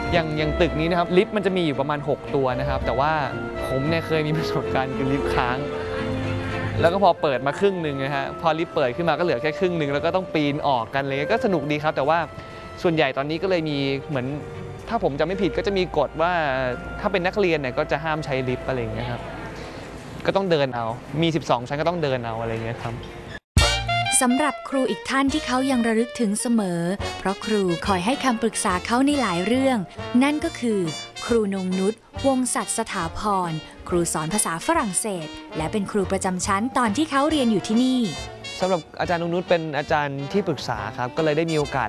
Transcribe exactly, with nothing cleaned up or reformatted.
อย่างอย่างตึกนี้นะครับลิฟต์มันจะมีอยู่ประมาณหกตัวนะครับแต่ว่าผมเนี่ยเคยมีประสบการณ์คือลิฟต์ค้างแล้วก็พอเปิดมาครึ่งหนึ่งนะฮะพอลิฟต์เปิดขึ้นมาก็เหลือแค่ครึ่งหนึ่งแล้วก็ต้องปีนออกกันเลยก็สนุกดีครับแต่ว่าส่วนใหญ่ตอนนี้ก็เลยมีเหมือนถ้าผมจำไม่ผิดก็จะมีกฎว่าถ้าเป็นนักเรียนเนี่ยก็จะห้ามใช้ลิฟต์อะไรอย่างเงี้ยครับก็ต้องเดินเอามีสิบสองชั้นก็ต้องเดินเอาอะไรอย่างเงี้ยครับสำหรับครูอีกท่านที่เขายังระลึกถึงเสมอเพราะครูคอยให้คำปรึกษาเขาในหลายเรื่องนั่นก็คือครูนงนุชวงศ์ศักดิ์สถาพรครูสอนภาษาฝรั่งเศสและเป็นครูประจำชั้นตอนที่เขาเรียนอยู่ที่นี่สำหรับอาจารย์นงนุชเป็นอาจารย์ที่ปรึกษาครับก็เลยได้มีโอกาส